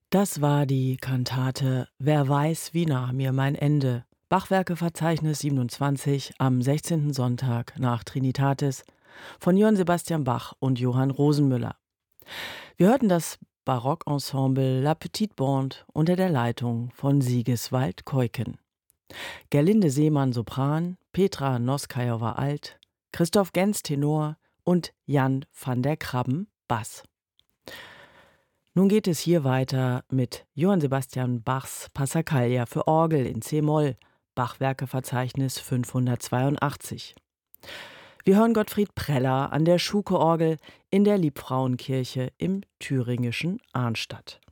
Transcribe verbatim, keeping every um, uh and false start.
Das war die Kantate „Wer weiß, wie nah mir mein Ende", Bachwerkeverzeichnis siebenundzwanzig am sechzehnten Sonntag nach Trinitatis von Johann Sebastian Bach und Johann Rosenmüller. Wir hörten das Barockensemble La Petite Bande unter der Leitung von Sigiswald Keuken. Gerlinde Seemann Sopran, Petra Noskajowa Alt, Christoph Gens Tenor und Jan van der Krabben Bass. Nun geht es hier weiter mit Johann Sebastian Bachs Passacaglia für Orgel in C-Moll, Bachwerkeverzeichnis fünfhundertzweiundachtzig. Wir hören Gottfried Preller an der Schuke-Orgel in der Liebfrauenkirche im thüringischen Arnstadt.